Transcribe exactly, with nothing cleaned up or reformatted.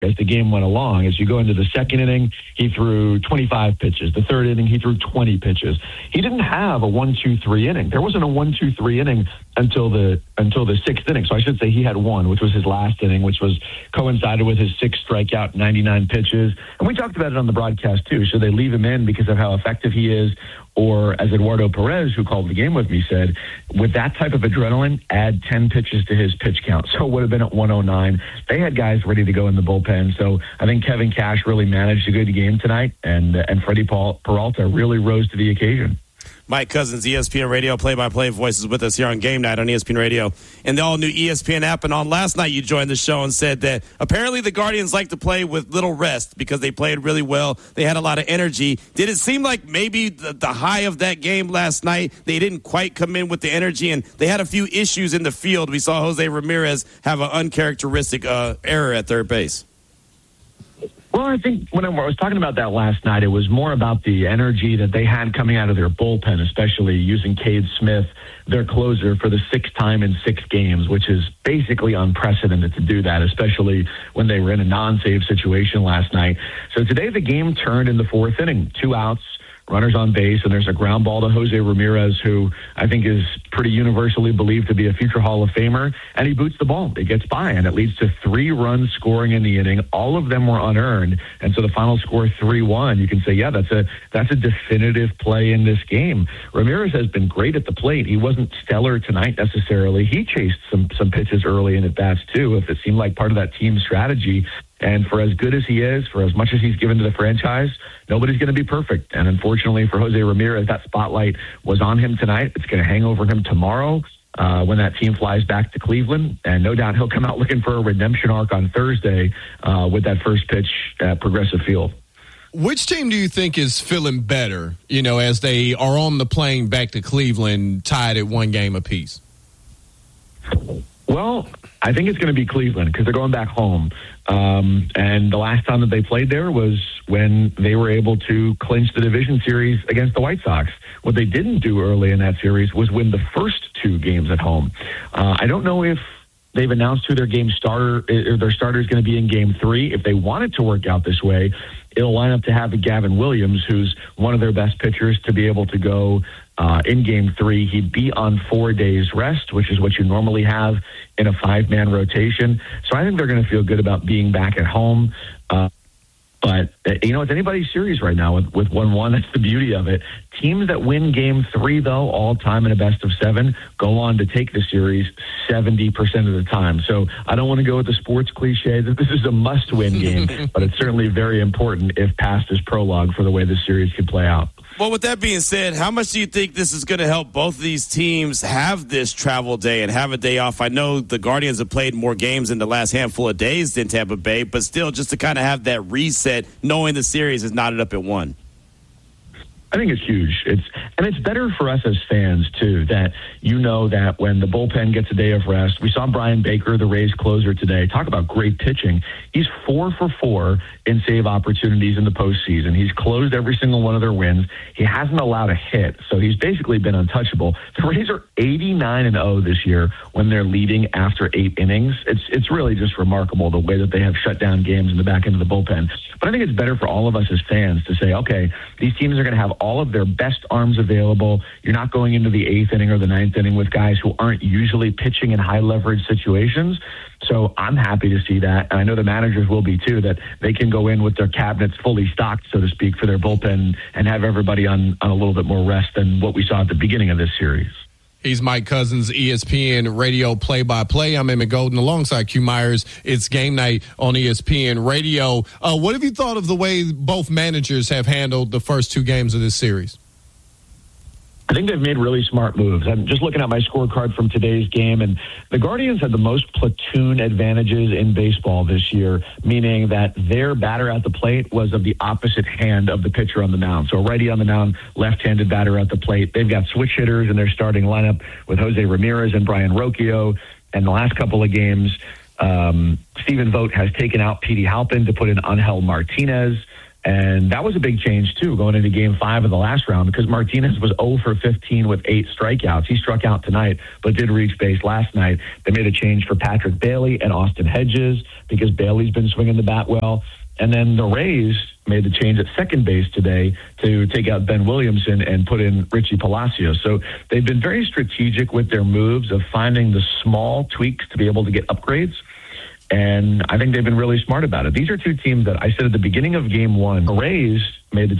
as the game went along. As you go into the second inning, he threw twenty-five pitches. The third inning, he threw twenty pitches. He didn't have a one two three inning. There wasn't a one two three inning until the until the sixth inning. So I should say he had one, which was his last inning, which was coincided with his sixth strikeout, ninety-nine pitches. And we talked about it on the broadcast, too. Should they leave him in because of how effective he is? Or, as Eduardo Perez, who called the game with me, said, with that type of adrenaline, add ten pitches to his pitch count. So it would have been at one oh nine. They had guys ready to go in the bullpen. So I think Kevin Cash really managed a good game tonight, and and Freddie Paul, Peralta really rose to the occasion. Mike Cousins, E S P N Radio play-by-play voice, is with us here on Game Night on E S P N Radio and the all-new E S P N app. And on last night, you joined the show and said that apparently the Guardians like to play with little rest because they played really well. They had a lot of energy. Did it seem like maybe the, the high of that game last night, they didn't quite come in with the energy, and they had a few issues in the field? We saw Jose Ramirez have an uncharacteristic uh, error at third base. Well, I think when I was talking about that last night, it was more about the energy that they had coming out of their bullpen, especially using Cade Smith, their closer, for the sixth time in six games, which is basically unprecedented to do that, especially when they were in a non-save situation last night. So today the game turned in the fourth inning, two outs, runners on base, and there's a ground ball to Jose Ramirez, who I think is pretty universally believed to be a future Hall of Famer, and he boots the ball. It gets by, and it leads to three runs scoring in the inning. All of them were unearned, and so the final score three one. You can say, yeah, that's a that's a definitive play in this game. Ramirez has been great at the plate. He wasn't stellar tonight necessarily. He chased some some pitches early in at-bats, too, if it seemed like part of that team strategy. And for as good as he is, for as much as he's given to the franchise, nobody's going to be perfect. And unfortunately for Jose Ramirez, that spotlight was on him tonight. It's going to hang over him tomorrow uh, when that team flies back to Cleveland. And no doubt he'll come out looking for a redemption arc on Thursday uh, with that first pitch at Progressive Field. Which team do you think is feeling better, you know, as they are on the plane back to Cleveland, tied at one game apiece? Well, I think it's going to be Cleveland because they're going back home. Um, and the last time that they played there was when they were able to clinch the division series against the White Sox. What they didn't do early in that series was win the first two games at home. Uh, I don't know if they've announced who their game starter or their starter is going to be in game three. If they want it to work out this way, it'll line up to have Gavin Williams, who's one of their best pitchers, to be able to go uh, in game three. He'd be on four days rest, which is what you normally have in a five-man rotation. So I think they're going to feel good about being back at home. Uh, But, you know, it's anybody's series right now with, with one one. That's the beauty of it. Teams that win game three, though, all time in a best of seven, go on to take the series seventy percent of the time. So I don't want to go with the sports cliche that this is a must-win game, but it's certainly very important if past is prologue for the way this series could play out. Well, with that being said, how much do you think this is going to help both of these teams have this travel day and have a day off? I know the Guardians have played more games in the last handful of days than Tampa Bay, but still just to kind of have that reset, knowing the series is knotted up at one. I think it's huge. It's and it's better for us as fans, too, that you know that when the bullpen gets a day of rest. We saw Brian Baker, the Rays closer today. Talk about great pitching. He's four for four in save opportunities in the postseason. He's closed every single one of their wins. He hasn't allowed a hit, so he's basically been untouchable. The Rays are eighty-nine and oh this year when they're leading after eight innings. It's it's really just remarkable the way that they have shut down games in the back end of the bullpen. But I think it's better for all of us as fans to say, okay, these teams are going to have all of their best arms available. You're not going into the eighth inning or the ninth inning with guys who aren't usually pitching in high leverage situations. So I'm happy to see that. And I know the managers will be too, that they can go in with their cabinets fully stocked, so to speak, for their bullpen and have everybody on, on a little bit more rest than what we saw at the beginning of this series. He's Mike Cousins, E S P N Radio play-by-play. I'm Emmett Golden alongside Q Myers. It's Game Night on E S P N Radio. Uh, what have you thought of the way both managers have handled the first two games of this series? I think they've made really smart moves. I'm just looking at my scorecard from today's game, and the Guardians had the most platoon advantages in baseball this year, meaning that their batter at the plate was of the opposite hand of the pitcher on the mound. So righty on the mound, left-handed batter at the plate. They've got switch hitters in their starting lineup with Jose Ramirez and Brian Rocchio. And the last couple of games, um, Stephen Vogt has taken out Petey Halpin to put in Angel Martinez. And that was a big change, too, going into game five of the last round, because Martinez was zero for fifteen with eight strikeouts. He struck out tonight, but did reach base last night. They made a change for Patrick Bailey and Austin Hedges because Bailey's been swinging the bat well. And then the Rays made the change at second base today to take out Ben Williamson and put in Richie Palacios. So they've been very strategic with their moves of finding the small tweaks to be able to get upgrades. And I think they've been really smart about it. These are two teams that I said at the beginning of game one, the Rays made the